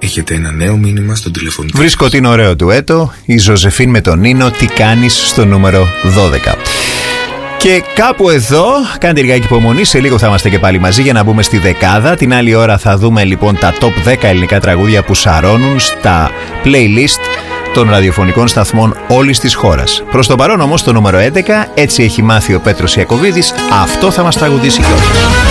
Έχετε ένα νέο μήνυμα στο τηλεφωνικό. Βρίσκω ότι είναι ωραίο ντουέτο. Η Ζωζεφίν με τον Νίνο. Τι κάνεις, στο νούμερο 12. Και κάπου εδώ, κάντε λιγάκι υπομονή, σε λίγο θα είμαστε και πάλι μαζί για να μπούμε στη δεκάδα. Την άλλη ώρα θα δούμε λοιπόν τα top 10 ελληνικά τραγούδια που σαρώνουν στα playlist των ραδιοφωνικών σταθμών όλης της χώρας. Προς το παρόν όμως το νούμερο 11, έτσι έχει μάθει ο Πέτρος Ιακωβίδης, αυτό θα μας τραγουδήσει κιόλας.